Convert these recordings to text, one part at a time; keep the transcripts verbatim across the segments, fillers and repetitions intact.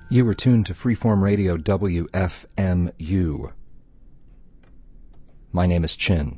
You were tuned to Freeform Radio W F M U. My name is Chin.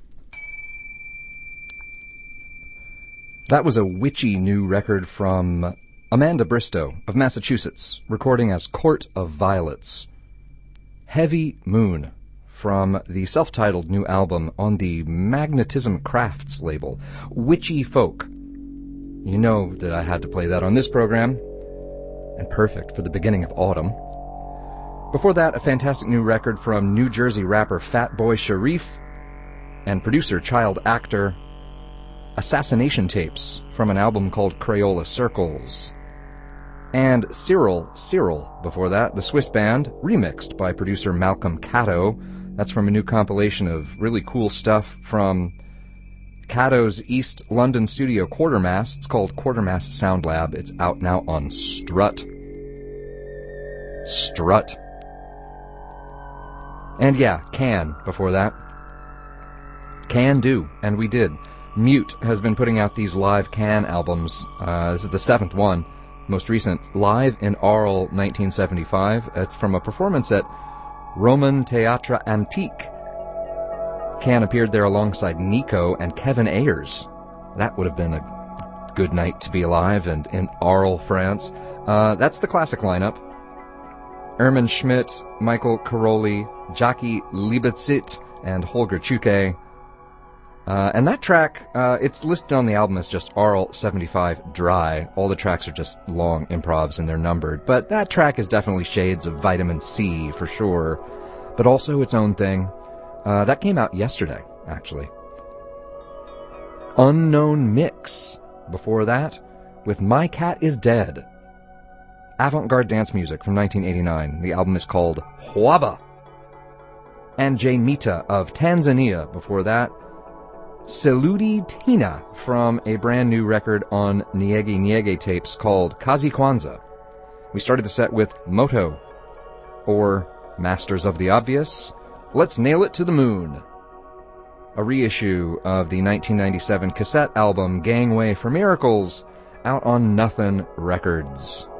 That was a witchy new record from Amanda Bristow of Massachusetts, recording as Court of Violets. Heavy Moon from the self-titled new album on the Magnetism Crafts label, Witchy Folk. You know that I had to play that on this program, and perfect for the beginning of autumn. Before that, a fantastic new record from New Jersey rapper Fatboy Sharif and producer child actor Assassination Tapes from an album called Crayola Circles. And Cyril, Cyril, before that, the Swiss band, remixed by producer Malcolm Cato. That's from a new compilation of really cool stuff from Cato's East London studio Quartermass. It's called Quartermass Sound Lab. It's out now on Strut. Strut. And yeah, Can before that. Can Do, and we did. Mute has been putting out these live Can albums. Uh, this is the seventh one, most recent, Live in Arles nineteen seventy-five. It's from a performance at Roman Théâtre Antique. Can appeared there alongside Nico and Kevin Ayers. That would have been a good night to be alive and in Arles, France. Uh, that's the classic lineup. Ermin Schmidt, Michael Caroli, Jackie Liebetzit, and Holger Chuke. Uh, and that track, uh, it's listed on the album as just Arles seventy-five Dry. All the tracks are just long improvs and they're numbered. But that track is definitely shades of Vitamin C, for sure. But also its own thing. Uh, that came out yesterday, actually. Unknown Mix, before that, with My Cat Is Dead. Avant-garde dance music from nineteen eighty-nine. The album is called Hwaba. And Jay Mita of Tanzania, before that. Seludi Tina from a brand new record on Nyege Nyege tapes called Kazi Kwanza. We started the set with Moto, or Masters of the Obvious, Let's Nail It to the Moon, a reissue of the nineteen ninety-seven cassette album Gangway for Miracles, out on Nothin' Records.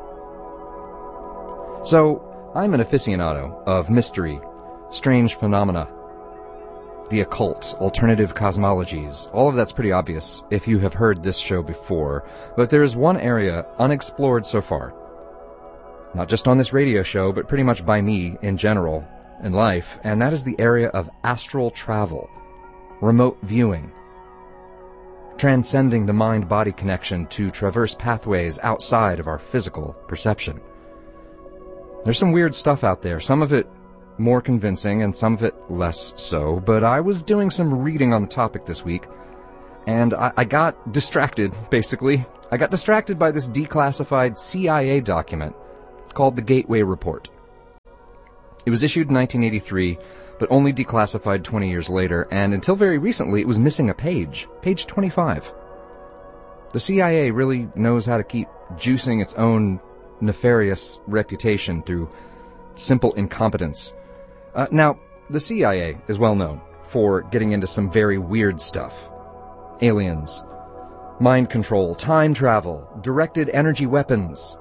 So, I'm an aficionado of mystery, strange phenomena, the occult, alternative cosmologies. All of that's pretty obvious if you have heard this show before, but there is one area unexplored so far. Not just on this radio show, but pretty much by me in general in life, and that is the area of astral travel, remote viewing, transcending the mind-body connection to traverse pathways outside of our physical perception. There's some weird stuff out there, some of it more convincing and some of it less so, but I was doing some reading on the topic this week, and I, I got distracted, basically. I got distracted by this declassified C I A document called the Gateway Report. It was issued in nineteen eighty-three, but only declassified twenty years later, and until very recently it was missing a page, page twenty-five. The C I A really knows how to keep juicing its own nefarious reputation through simple incompetence. Uh, now, the C I A is well known for getting into some very weird stuff. Aliens, mind control, time travel, directed energy weapons.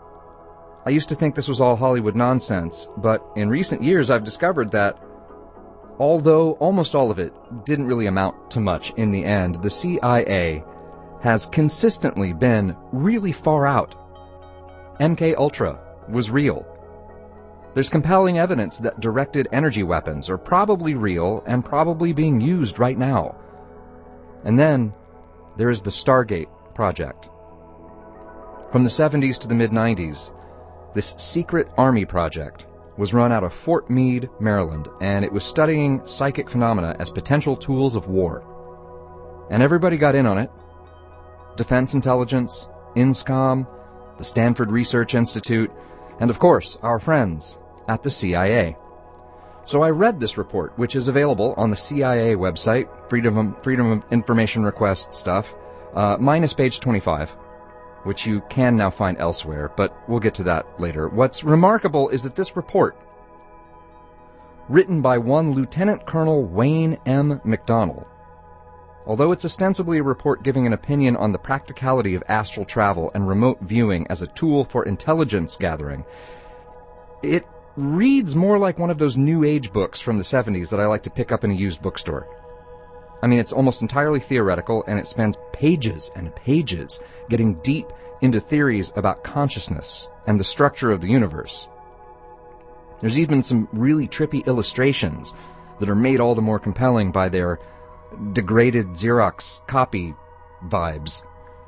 I used to think this was all Hollywood nonsense, but in recent years I've discovered that although almost all of it didn't really amount to much in the end, the C I A has consistently been really far out. M K Ultra was real. There's compelling evidence that directed energy weapons are probably real and probably being used right now. And then there is the Stargate project. From the seventies to the mid nineties, this secret army project was run out of Fort Meade, Maryland, and it was studying psychic phenomena as potential tools of war. And everybody got in on it. Defense Intelligence, INSCOM, the Stanford Research Institute, and of course, our friends at the C I A. So I read this report, which is available on the C I A website, Freedom of, Freedom of Information Request stuff, uh, minus page twenty-five, which you can now find elsewhere, but we'll get to that later. What's remarkable is that this report, written by one Lieutenant Colonel Wayne M. McDonnell, Although it's ostensibly a report giving an opinion on the practicality of astral travel and remote viewing as a tool for intelligence gathering, it reads more like one of those New Age books from the seventies that I like to pick up in a used bookstore. I mean, it's almost entirely theoretical, and it spends pages and pages getting deep into theories about consciousness and the structure of the universe. There's even some really trippy illustrations that are made all the more compelling by their degraded Xerox copy vibes.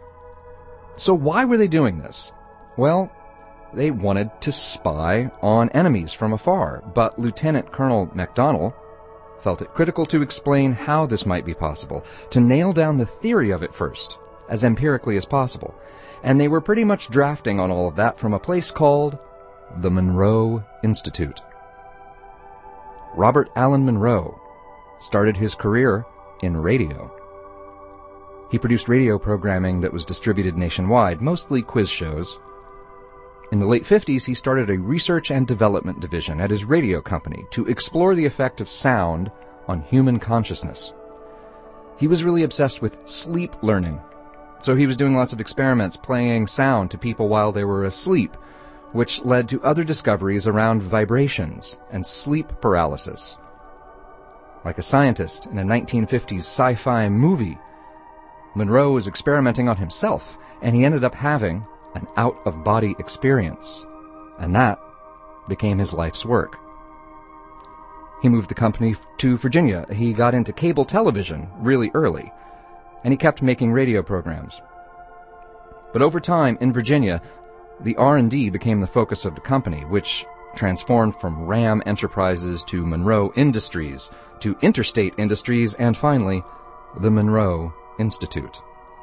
So why were they doing this? Well, they wanted to spy on enemies from afar, but Lieutenant Colonel MacDonald felt it critical to explain how this might be possible, to nail down the theory of it first, as empirically as possible. And they were pretty much drafting on all of that from a place called the Monroe Institute. Robert Allen Monroe started his career in radio. He produced radio programming that was distributed nationwide, mostly quiz shows. In the late fifties, he started a research and development division at his radio company to explore the effect of sound on human consciousness. He was really obsessed with sleep learning, so he was doing lots of experiments playing sound to people while they were asleep, which led to other discoveries around vibrations and sleep paralysis. Like a scientist in a nineteen fifties sci-fi movie, Monroe was experimenting on himself, and he ended up having an out-of-body experience, and that became his life's work. He moved the company to Virginia. He got into cable television really early, and he kept making radio programs. But over time, in Virginia, the R and D became the focus of the company, which transformed from Ram Enterprises to Monroe Industries, to Interstate Industries, and finally, the Monroe Institute.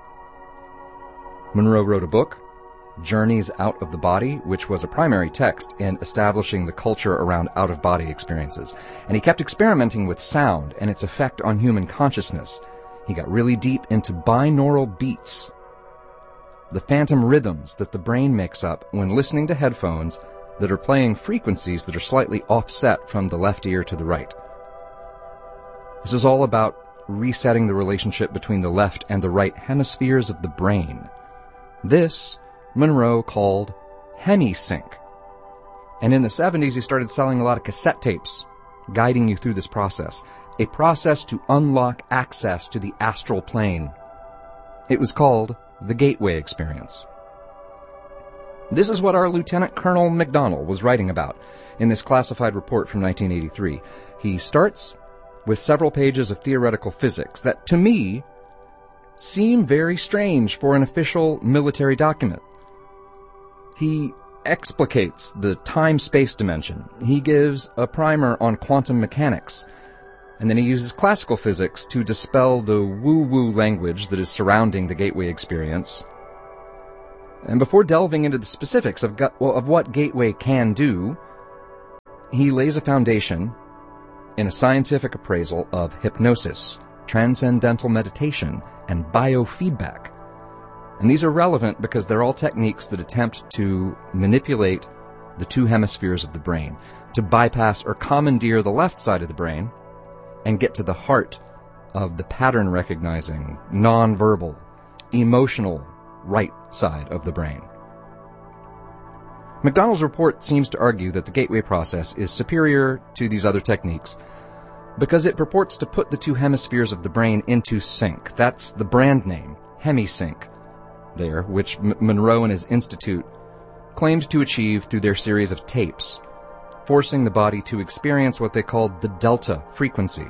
Monroe wrote a book, Journeys Out of the Body, which was a primary text in establishing the culture around out-of-body experiences. And he kept experimenting with sound and its effect on human consciousness. He got really deep into binaural beats, the phantom rhythms that the brain makes up when listening to headphones that are playing frequencies that are slightly offset from the left ear to the right. This is all about resetting the relationship between the left and the right hemispheres of the brain. This Monroe called HemiSync. And in the seventies, he started selling a lot of cassette tapes, guiding you through this process, a process to unlock access to the astral plane. It was called the Gateway Experience. This is what our Lieutenant Colonel MacDonald was writing about in this classified report from nineteen eighty-three. He starts with several pages of theoretical physics that, to me, seem very strange for an official military document. He explicates the time-space dimension. He gives a primer on quantum mechanics. And then he uses classical physics to dispel the woo-woo language that is surrounding the Gateway Experience. And before delving into the specifics of, go- of what Gateway can do, he lays a foundation in a scientific appraisal of hypnosis, transcendental meditation, and biofeedback. And these are relevant because they're all techniques that attempt to manipulate the two hemispheres of the brain, to bypass or commandeer the left side of the brain and get to the heart of the pattern-recognizing, non-verbal, emotional right side of the brain. MacDonald's report seems to argue that the gateway process is superior to these other techniques because it purports to put the two hemispheres of the brain into sync. That's the brand name, HemiSync, there, which M- Monroe and his institute claimed to achieve through their series of tapes, forcing the body to experience what they called the delta frequency.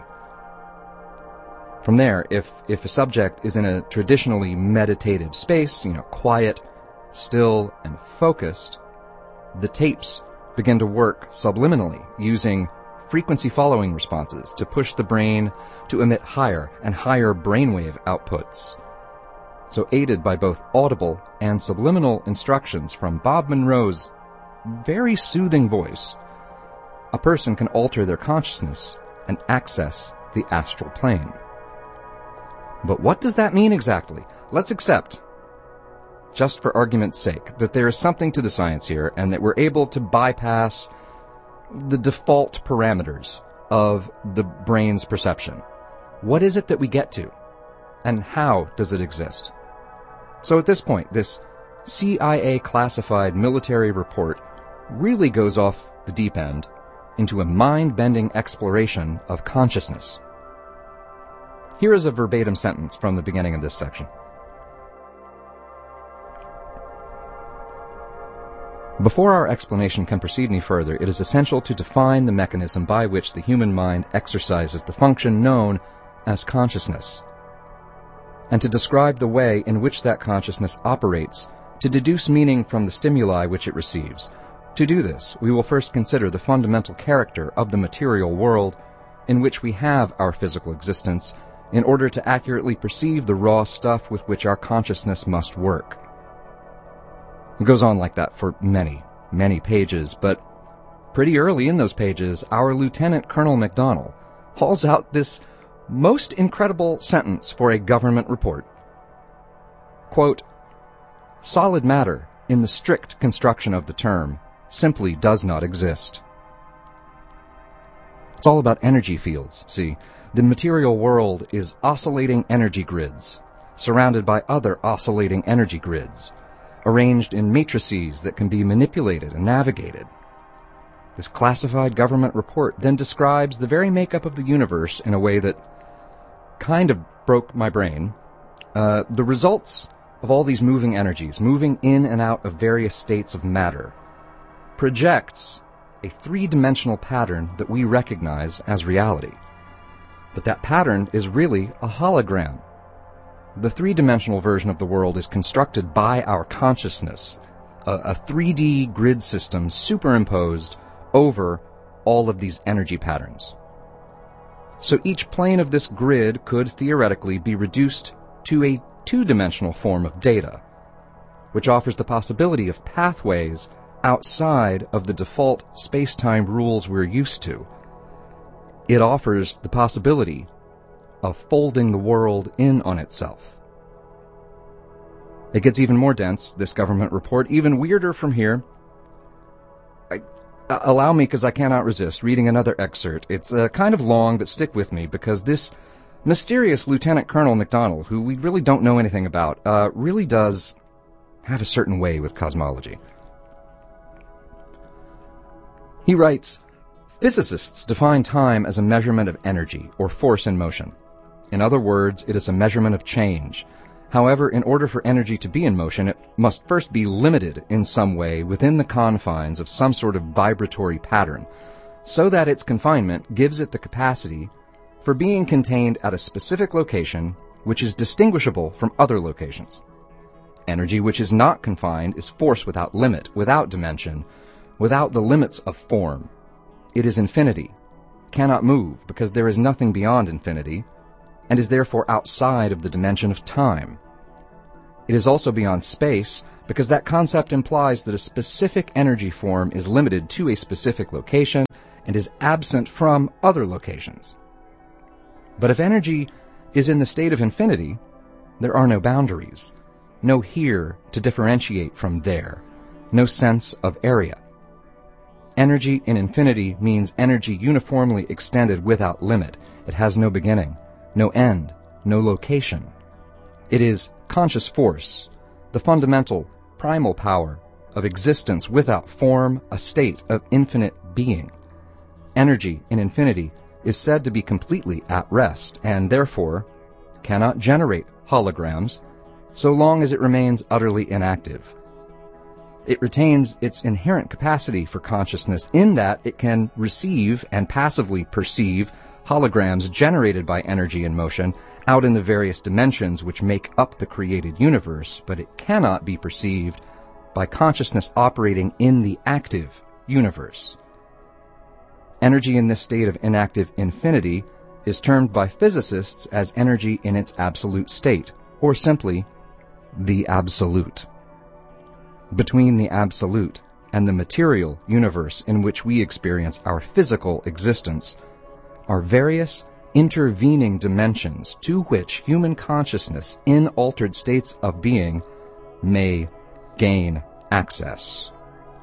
From there, if, if a subject is in a traditionally meditative space, you know, quiet, still, and focused, the tapes begin to work subliminally, using frequency-following responses to push the brain to emit higher and higher brainwave outputs. So aided by both audible and subliminal instructions from Bob Monroe's very soothing voice, a person can alter their consciousness and access the astral plane. But what does that mean exactly? Let's accept, just for argument's sake, that there is something to the science here and that we're able to bypass the default parameters of the brain's perception. What is it that we get to? and how does it exist? So at this point, this C I A-classified military report really goes off the deep end into a mind-bending exploration of consciousness. Here is a verbatim sentence from the beginning of this section. Before our explanation can proceed any further, it is essential to define the mechanism by which the human mind exercises the function known as consciousness, and to describe the way in which that consciousness operates to deduce meaning from the stimuli which it receives. To do this, we will first consider the fundamental character of the material world in which we have our physical existence in order to accurately perceive the raw stuff with which our consciousness must work. It goes on like that for many, many pages, but pretty early in those pages, our Lieutenant Colonel McDonnell hauls out this most incredible sentence for a government report. Quote, "Solid matter, in the strict construction of the term, simply does not exist." It's all about energy fields, see. The material world is oscillating energy grids, surrounded by other oscillating energy grids, arranged in matrices that can be manipulated and navigated. This classified government report then describes the very makeup of the universe in a way that kind of broke my brain. Uh, the results of all these moving energies, moving in and out of various states of matter, projects a three-dimensional pattern that we recognize as reality. But that pattern is really a hologram. The three-dimensional version of the world is constructed by our consciousness, a, a three D grid system superimposed over all of these energy patterns. So each plane of this grid could theoretically be reduced to a two-dimensional form of data, which offers the possibility of pathways outside of the default space-time rules we're used to. It offers the possibility of folding the world in on itself. It gets even more dense, this government report, even weirder from here. I, uh, allow me, because I cannot resist, reading another excerpt. It's uh, kind of long, but stick with me, because this mysterious Lieutenant Colonel McDonnell, who we really don't know anything about, uh, really does have a certain way with cosmology. He writes, "Physicists define time as a measurement of energy, or force in motion. In other words, it is a measurement of change. However, in order for energy to be in motion, it must first be limited in some way within the confines of some sort of vibratory pattern, so that its confinement gives it the capacity for being contained at a specific location which is distinguishable from other locations. Energy which is not confined is force without limit, without dimension, without the limits of form. It is infinity, cannot move because there is nothing beyond infinity, and is therefore outside of the dimension of time. It is also beyond space because that concept implies that a specific energy form is limited to a specific location and is absent from other locations. But if energy is in the state of infinity, there are no boundaries, no here to differentiate from there, no sense of area. Energy in infinity means energy uniformly extended without limit. It has no beginning, no end, no location. It is conscious force, the fundamental, primal power of existence without form, a state of infinite being. Energy in infinity is said to be completely at rest, and therefore cannot generate holograms so long as it remains utterly inactive. It retains its inherent capacity for consciousness in that it can receive and passively perceive holograms generated by energy in motion out in the various dimensions which make up the created universe, but it cannot be perceived by consciousness operating in the active universe. Energy in this state of inactive infinity is termed by physicists as energy in its absolute state, or simply, the absolute. Between the absolute and the material universe in which we experience our physical existence are various intervening dimensions to which human consciousness in altered states of being may gain access.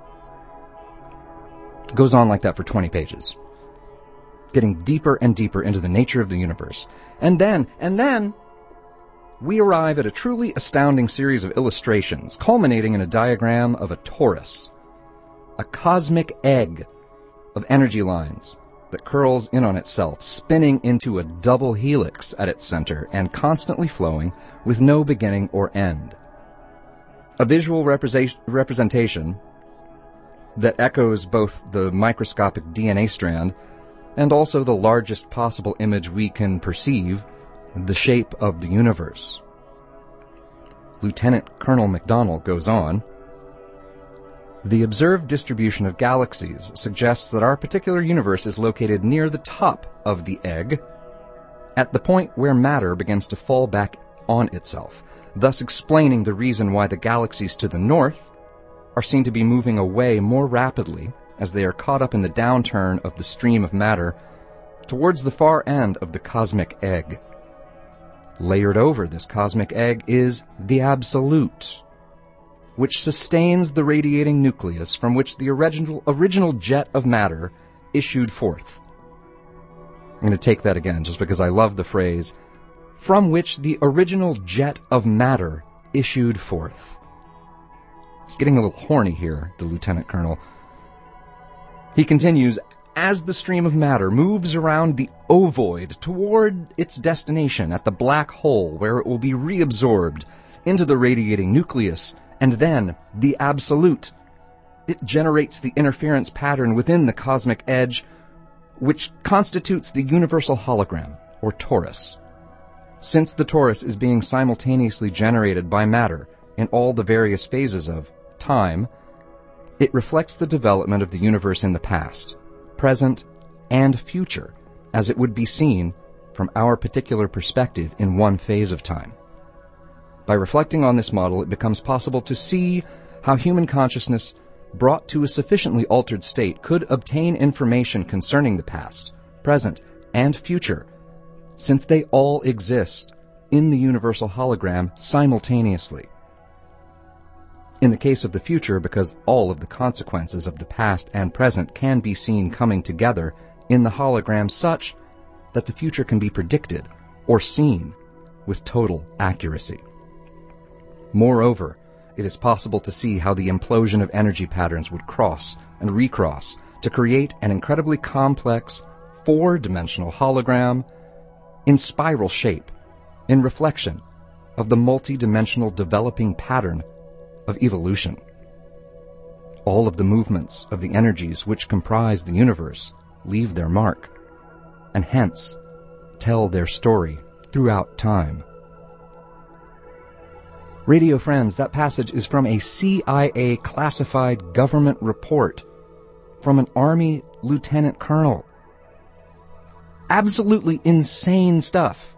It goes on like that for twenty pages, getting deeper and deeper into the nature of the universe. And then, and then, we arrive at a truly astounding series of illustrations, culminating in a diagram of a torus, a cosmic egg of energy lines that curls in on itself, spinning into a double helix at its center and constantly flowing with no beginning or end. A visual represent- representation that echoes both the microscopic D N A strand and also the largest possible image we can perceive, the shape of the universe. Lieutenant Colonel McDonnell goes on, "The observed distribution of galaxies suggests that our particular universe is located near the top of the egg, at the point where matter begins to fall back on itself, thus explaining the reason why the galaxies to the north are seen to be moving away more rapidly as they are caught up in the downturn of the stream of matter towards the far end of the cosmic egg. Layered over this cosmic egg is the Absolute, which sustains the radiating nucleus from which the original, original jet of matter issued forth." I'm going to take that again just because I love the phrase, "from which the original jet of matter issued forth." He's getting a little horny here, the lieutenant colonel. He continues, "As the stream of matter moves around the ovoid toward its destination at the black hole where it will be reabsorbed into the radiating nucleus, and then the Absolute, it generates the interference pattern within the cosmic edge, which constitutes the universal hologram, or torus. Since the torus is being simultaneously generated by matter in all the various phases of time, it reflects the development of the universe in the past, present, and future, as it would be seen from our particular perspective in one phase of time. By reflecting on this model, it becomes possible to see how human consciousness, brought to a sufficiently altered state, could obtain information concerning the past, present, and future, since they all exist in the universal hologram simultaneously. In the case of the future, because all of the consequences of the past and present can be seen coming together in the hologram such that the future can be predicted or seen with total accuracy. Moreover, it is possible to see how the implosion of energy patterns would cross and recross to create an incredibly complex four-dimensional hologram in spiral shape, in reflection of the multi-dimensional developing pattern of evolution. All of the movements of the energies which comprise the universe leave their mark, and hence tell their story throughout time." Radio friends, that passage is from a C I A classified government report from an Army lieutenant colonel. Absolutely insane stuff.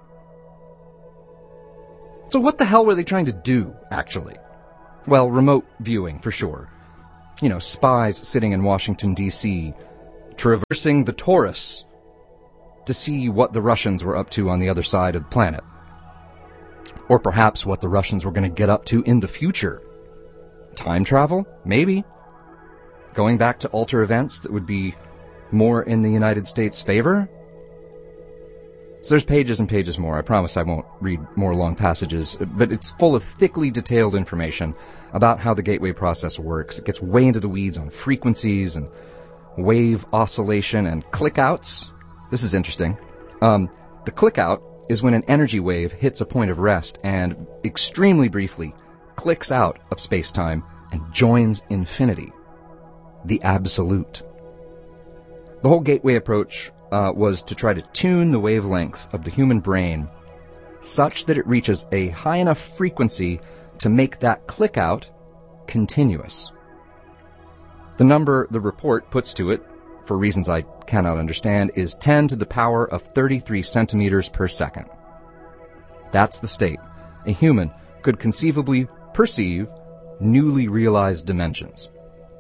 So what the hell were they trying to do, actually? Well, remote viewing, for sure. You know, spies sitting in Washington, D C, traversing the torus to see what the Russians were up to on the other side of the planet. Or perhaps what the Russians were going to get up to in the future. Time travel? Maybe. Going back to alter events that would be more in the United States' favor? So there's pages and pages more. I promise I won't read more long passages, but it's full of thickly detailed information about how the gateway process works. It gets way into the weeds on frequencies and wave oscillation and click-outs. This is interesting. Um, the click-out is when an energy wave hits a point of rest and, extremely briefly, clicks out of space-time and joins infinity, the Absolute. The whole gateway approach uh, was to try to tune the wavelengths of the human brain such that it reaches a high enough frequency to make that click-out continuous. The number the report puts to it, for reasons I cannot understand, is ten to the power of thirty-three centimeters per second. That's the state a human could conceivably perceive newly realized dimensions.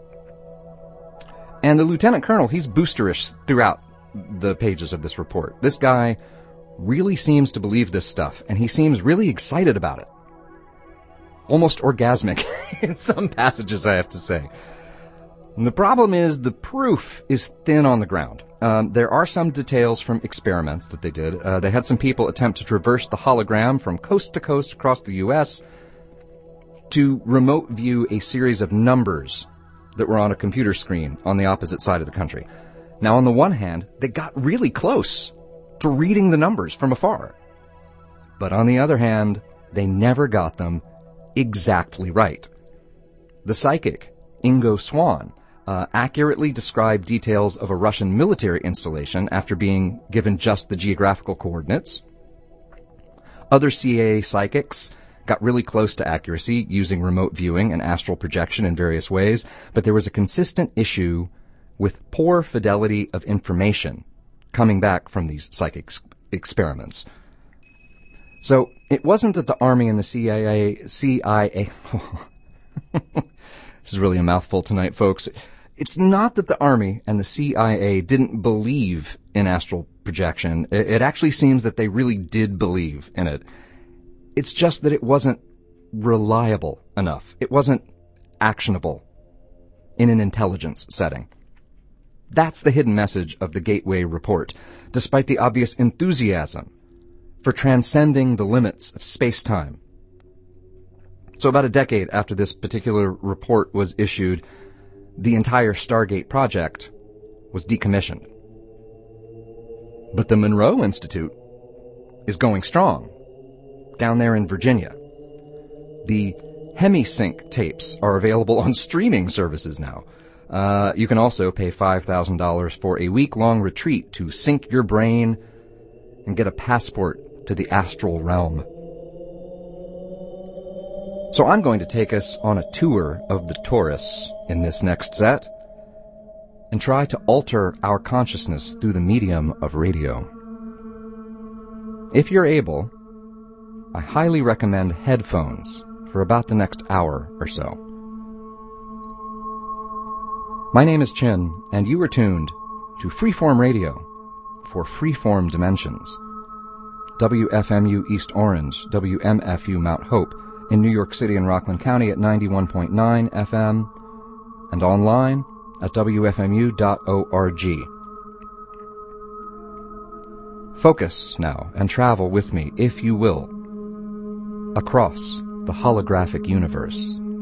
And the lieutenant colonel, he's boosterish throughout the pages of this report. This guy really seems to believe this stuff, and he seems really excited about it. Almost orgasmic in some passages, I have to say. And the problem is the proof is thin on the ground. Um, there are some details from experiments that they did. Uh, they had some people attempt to traverse the hologram from coast to coast across the U S to remote view a series of numbers that were on a computer screen on the opposite side of the country. Now, on the one hand, they got really close to reading the numbers from afar. But on the other hand, they never got them exactly right. The psychic, Ingo Swann, uh, accurately described details of a Russian military installation after being given just the geographical coordinates. Other C A A psychics got really close to accuracy using remote viewing and astral projection in various ways, but there was a consistent issue with poor fidelity of information coming back from these psychic experiments. So it wasn't that the Army and the C I A, C I A, this is really a mouthful tonight, folks. It's not that the Army and the C I A didn't believe in astral projection. It actually seems that they really did believe in it. It's just that it wasn't reliable enough. It wasn't actionable in an intelligence setting. That's the hidden message of the Gateway Report, despite the obvious enthusiasm for transcending the limits of space-time. So about a decade after this particular report was issued, the entire Stargate project was decommissioned. But the Monroe Institute is going strong down there in Virginia. The HemiSync tapes are available on streaming services now. Uh, you can also pay five thousand dollars for a week-long retreat to sync your brain and get a passport to the astral realm. So I'm going to take us on a tour of the Taurus in this next set and try to alter our consciousness through the medium of radio. If you're able, I highly recommend headphones for about the next hour or so. My name is Chin, and you are tuned to Freeform Radio for Freeform Dimensions. W F M U East Orange, W M F U Mount Hope in New York City and Rockland County at ninety-one point nine F M and online at W F M U dot org. Focus now and travel with me, if you will, across the holographic universe.